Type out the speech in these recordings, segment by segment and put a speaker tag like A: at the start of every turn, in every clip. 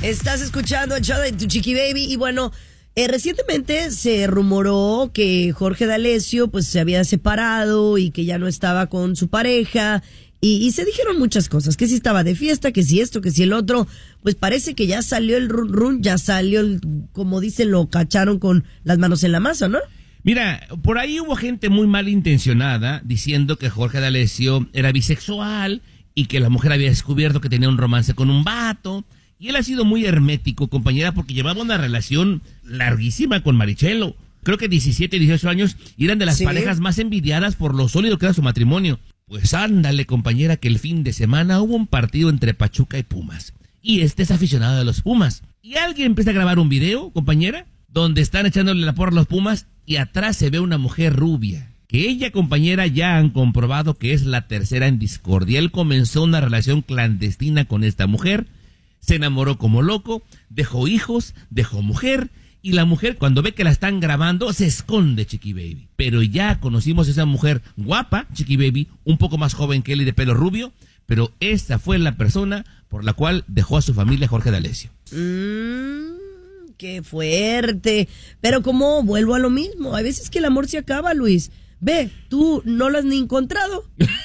A: Estás escuchando el show de Tu Chiqui Baby y bueno, recientemente se rumoró que Jorge D'Alessio pues se había separado y que ya no estaba con su pareja y se dijeron muchas cosas, que si estaba de fiesta, que si esto, que si el otro, pues parece que ya salió el run, ya salió como dicen, lo cacharon con las manos en la masa, ¿no?
B: Mira, por ahí hubo gente muy malintencionada diciendo que Jorge D'Alessio era bisexual y que la mujer había descubierto que tenía un romance con un vato. Y él ha sido muy hermético, compañera, porque llevaba una relación larguísima con Marichelo. Creo que 17, 18 años, y eran de las parejas más envidiadas por lo sólido que era su matrimonio. Pues ándale, compañera, que el fin de semana hubo un partido entre Pachuca y Pumas. Y este es aficionado de los Pumas. Y alguien empieza a grabar un video, compañera, donde están echándole la porra a los Pumas y atrás se ve una mujer rubia. Que ella, compañera, ya han comprobado que es la tercera en discordia. Él comenzó una relación clandestina con esta mujer. Se enamoró como loco, dejó hijos, dejó mujer, y la mujer cuando ve que la están grabando se esconde, Chiqui Baby. Pero ya conocimos a esa mujer guapa, Chiqui Baby, un poco más joven que él y de pelo rubio, pero esa fue la persona por la cual dejó a su familia Jorge D'Alessio.
A: Qué fuerte. Pero como vuelvo a lo mismo, hay veces que el amor se acaba, Luis. Ve, tú no lo has ni encontrado.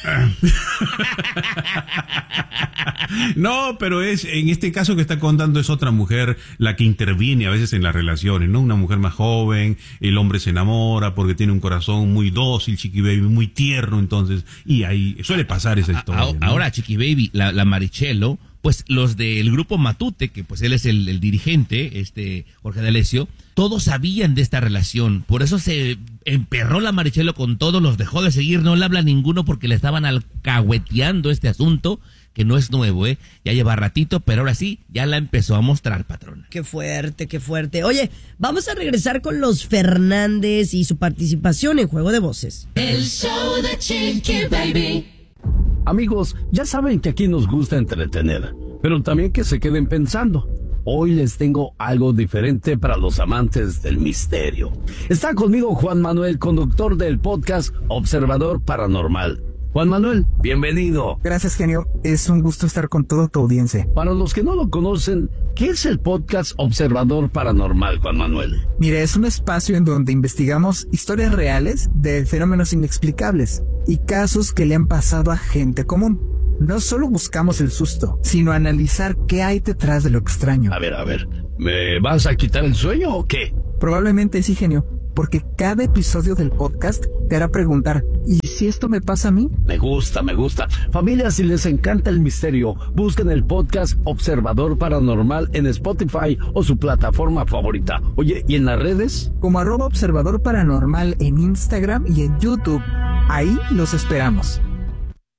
C: No, pero en este caso que está contando es otra mujer la que interviene a veces en las relaciones, ¿no? Una mujer más joven, el hombre se enamora porque tiene un corazón muy dócil, Chiqui Baby, muy tierno, entonces, y ahí suele pasar esa historia, ¿no?
B: Ahora, Chiqui Baby, la Marichelo, pues los del grupo Matute, que pues él es el dirigente, Jorge D'Alessio, todos sabían de esta relación, por eso se emperró la Marichelo con todos, los dejó de seguir, no le habla a ninguno porque le estaban alcahueteando este asunto, que no es nuevo, ya lleva ratito, pero ahora sí, ya la empezó a mostrar, patrona.
A: Qué fuerte, qué fuerte. Oye, vamos a regresar con los Fernández y su participación en Juego de Voces.
D: El show de Chiqui Baby.
E: Amigos, ya saben que aquí nos gusta entretener, pero también que se queden pensando. Hoy les tengo algo diferente para los amantes del misterio. Está conmigo Juan Manuel, conductor del podcast Observador Paranormal. Juan Manuel, bienvenido.
F: Gracias, genio. Es un gusto estar con toda tu audiencia.
E: Para los que no lo conocen, ¿qué es el podcast Observador Paranormal, Juan Manuel?
F: Mire, es un espacio en donde investigamos historias reales de fenómenos inexplicables y casos que le han pasado a gente común. No solo buscamos el susto, sino analizar qué hay detrás de lo extraño.
E: A ver, ¿me vas a quitar el sueño o qué?
F: Probablemente sí, genio, porque cada episodio del podcast te hará preguntar, ¿y si esto me pasa a mí?
E: Me gusta. Familia, si les encanta el misterio, busquen el podcast Observador Paranormal en Spotify o su plataforma favorita. Oye, ¿y en las redes?
F: Como @Observador Paranormal en Instagram y en YouTube. Ahí los esperamos.